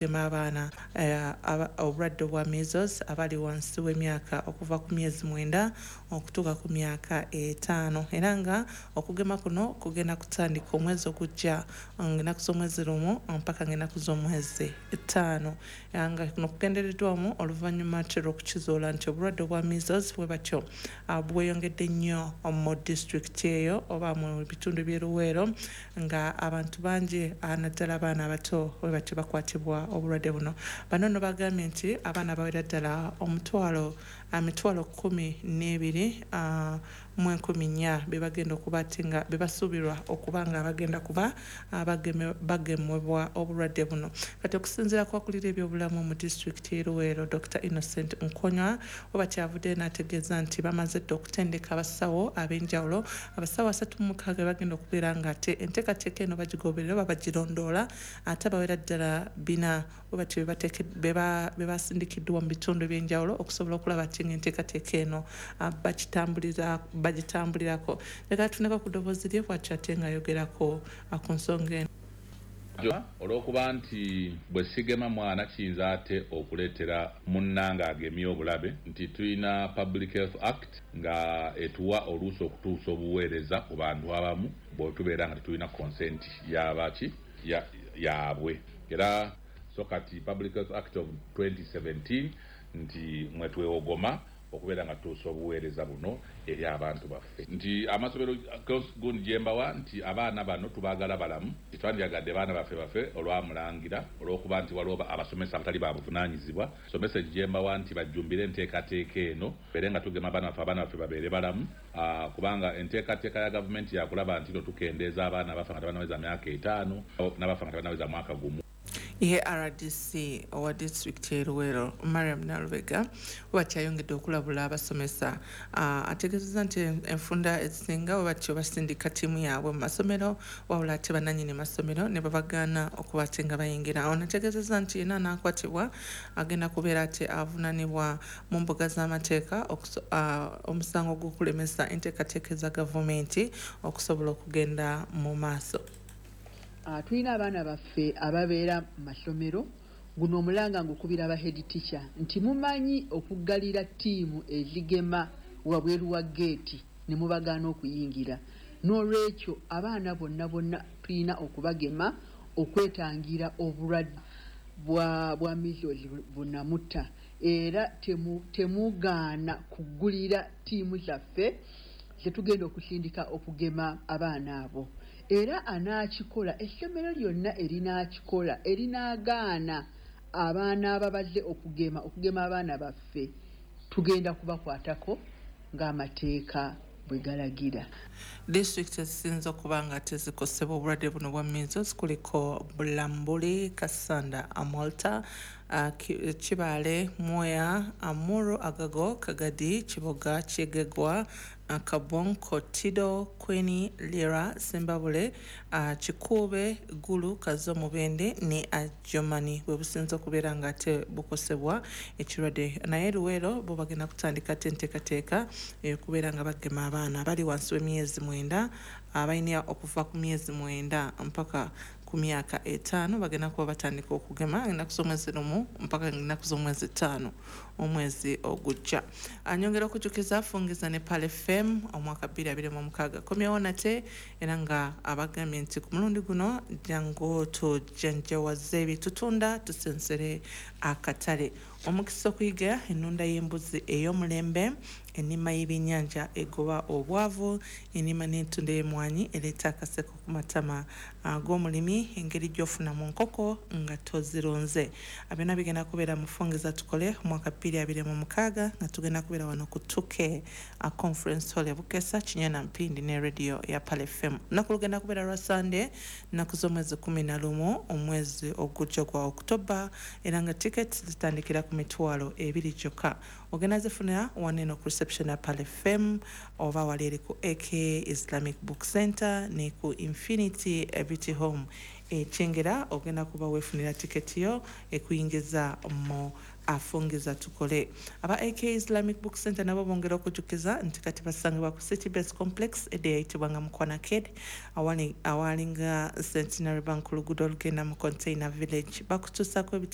abaana obulwadde bwa measles abali wansi w'emyaka okuva ku myezi 9 okutuuka ku myaka 5 era nga okugema kuno kugenda kutandika omwezi ogujja ennaku z'omwezi lumu mpaka ennaku z'omwezi 5 nga kuno kugendereddwamu oluvannyuma lw'okukizuula nti obulwadde bwa measles bwe batyo bweyongedde nnyo mu disitulikiti eyo oba mu bitundu by'e Luweero nga abantu bangi naddala abaana abato bwe batyo bakwatibwa obulwadde buno. Bano nno bagambye nti abaana bawera ddala emitwalo 12 mu 14 be bagenda okuba ati nga be basuubirwa okuba nga bagenda kuba bagemebwa obulwadde buno. Kati okusinziira ku akulira ebyobulamu mu disitulikiti y'e Luweero Dr. Innocent Nkonywa oba kyavudde n'ategeeza nti bamaze dda okutendeka abasawo ab'enjawulo abasawo 36 bagenda okubeera nga ate enteekateeka eno bagigoberera oba bagirondoola ate bawera ddala 4 oba batyo be basindikiddwa mu bitundu by'enjawulo okusobola okulaba ati enteekateeka eno bagitambulirako. Leka tufuneko ku ddoboozi lye bw'atyo ate ng'ayogerako ku nsonga eno. Olw'okuba nti bwe sigema mwana kiyinza ate okuleetera munnanga agemye obulabe nti tulina Public Health Act nga etuwa oluusi okutuusa obuweereza ku bantu abamu bwe tubeera nga tetulina consent yaabwe era so kati Public Health Act of 2017 nti mwetwewogoma okubeera nga tuusa obuweereza buno eri abantu baffe nti amasomero gundi gyembawa nti abaana bano tubaagala balamu titwandyagadde baana baffe olwamulangira olw'okuba nti waliwo abasomesa abatali babuvunaanyizibwa somesa gyembawa nti bajjumbire enteekateeka eno beere nga tugema abaana baffe babeere balamu kubanga enteekateeka ya gavumenti yakulaba nti no tukendeeza abaana bafe nga tebanaweza myaka 5 n'abafe nga tebanaweza mwaka gumu. Ye RDC owa disitulikiti y'e Luweero Mariam Nalubega wakyayongedde okulabula abasomesa ategeezezza nti enfunda ezisinga webatyo basindika ttiimu yaabwe mu masomero wabula ate bannannyini masomero ne babagaana okuba ate nga bayingira. Ono ategeezezza nti yenna anaakwatibwa agenda kubeera ate avunaanibwa mu mbuga z'amateeka omusango gw'okulemesa enteekateeka za gavumenti okusobola okugenda mu maaso. Tulina abaana baffe ababeera mu masomero guno omulanga ng'okubira aba head teacher nti mumanyi okuggalira ttiimu ezigema wabweru wa geeti ne mubagaana okuyingira n'olwekyo abaana bonna tulina okubagema okwetangira obulwadde bwa measles bunamutta era temugaana kuggulira ttiimu zaffe zetugenda okusindika okugema abaana abo. Era anaakikola essomero lyonna erinaakikola erinaagaana abaana ababaze okugema abaana baffe tugenda kubakwatako ng'amateeka bwe galagira. Disitulikiti ezisinza okuba nga tezikosebwa obulwadde buno bwa measles kuliko Bulambuli, Kasanda, Amolta, Kibaale, Moya, Amuru, Agago, Kagadi, Kiboga, Kyegegwa, Kabonko, Tido, Kweni, Lira, Simbabule, Kikuube, Gulu, Kazo Mubende ne Ajomani bwe businza okubeera nga ate bukosebwa ekirwadde. Naye Luweero bo bagenda kutandika enteekateeka okubeera nga bagema abaana bali wansi w'emyezi 9 abalina okuva ku myezi 9 mpaka ku myaka 5 bagenda kuba batandika okugema ennaku z'omwezi 1 mpaka ennaku z'omwezi 5 omwezi ogujja. Anyongera okujjukiza afungiza ne Pale FM omwaka 2026 komyewo nate era nga abagambye nti ku mulundi guno jangu tujanjawaze ebitutunda tusensere akatale omukisa okuyiga ennunda y'embuzi ey'omulembe ennima y'ebyennyanja egoba obwavu ennima n'entunda y'emmwanyi ereeta akaseko ku matama ag'omulimi engeri gy'ofuna mu nkoko nga tozirunze. Byonna bigenda kubeera mu fungiza tukole omwaka 2026 nga tugenda kubeera wano ku Tuke conference hall Bukesa Kinyana Mpindi ne radio ya Pale FM. Lunaku lugenda kubeera lwa Sunday nnaku z'omwezi 11 omwezi ogujja gwa October era nga tickets zitandikira ku mitwalo 2 kyokka. Ogenda zifunira waneno ku reception ya Pale FM oba wali eri ku AK Islamic Book Center ne ku Infinity Beauty Home Chengera ogenda kuba wefunira tiketi yo ekuyingiza mu afungiza tukole. Aba AK Islamic Book Center nabo bongera okujjukiza nti kati basangibwa ku City Base Complex eyitibwa nga Mukwana Ked awalinga Centenary Bank Luguudo olugenda mu Container Village bakutuusako